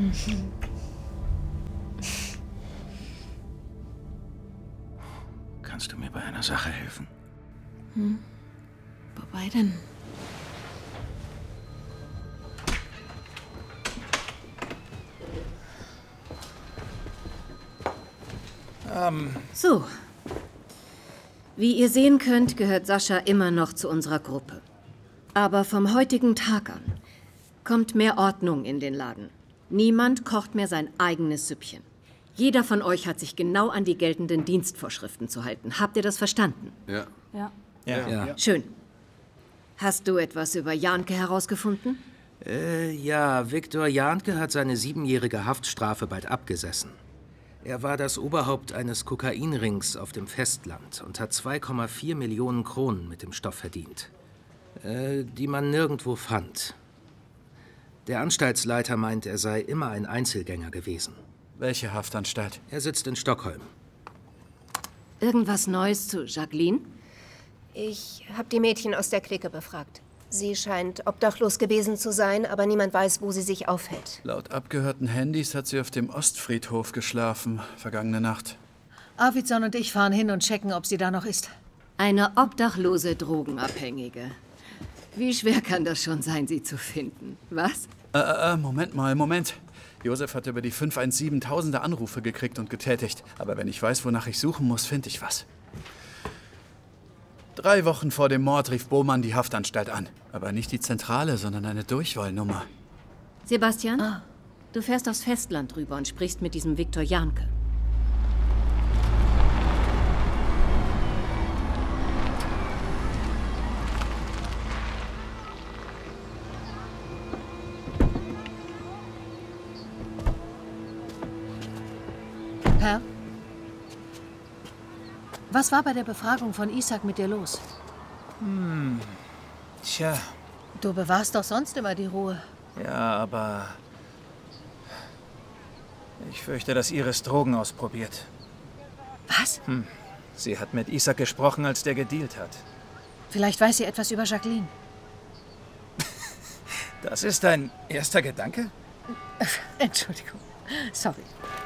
Kannst du mir bei einer Sache helfen? Wobei denn? So. Wie ihr sehen könnt, gehört Sascha immer noch zu unserer Gruppe. Aber vom heutigen Tag an kommt mehr Ordnung in den Laden. Niemand kocht mehr sein eigenes Süppchen. Jeder von euch hat sich genau an die geltenden Dienstvorschriften zu halten. Habt ihr das verstanden? Ja. Schön. Hast du etwas über Janke herausgefunden? Ja, Viktor Janke hat seine 7-jährige Haftstrafe bald abgesessen. Er war das Oberhaupt eines Kokainrings auf dem Festland und hat 2,4 Millionen Kronen mit dem Stoff verdient, die man nirgendwo fand. Der Anstaltsleiter meint, er sei immer ein Einzelgänger gewesen. Welche Haftanstalt? Er sitzt in Stockholm. Irgendwas Neues zu Jacqueline? Ich habe die Mädchen aus der Clique befragt. Sie scheint obdachlos gewesen zu sein, aber niemand weiß, wo sie sich aufhält. Laut abgehörten Handys hat sie auf dem Ostfriedhof geschlafen, vergangene Nacht. Arvidsson und ich fahren hin und checken, ob sie da noch ist. Eine obdachlose Drogenabhängige. Wie schwer kann das schon sein, sie zu finden? Was? Moment. Josef hat über die 517 tausende Anrufe gekriegt und getätigt. Aber wenn ich weiß, wonach ich suchen muss, finde ich was. 3 Wochen vor dem Mord rief Bohmann die Haftanstalt an. Aber nicht die Zentrale, sondern eine Durchwahlnummer. Sebastian, du fährst aufs Festland rüber und sprichst mit diesem Viktor Janke. Herr? Was war bei der Befragung von Ishak mit dir los? Tja, Du bewahrst doch sonst immer die Ruhe. ja, aber... Ich fürchte, dass Iris Drogen ausprobiert. Was? Sie hat mit Ishak gesprochen, als der gedealt hat. Vielleicht weiß sie etwas über Jacqueline. Das ist dein erster Gedanke? Entschuldigung. Sorry.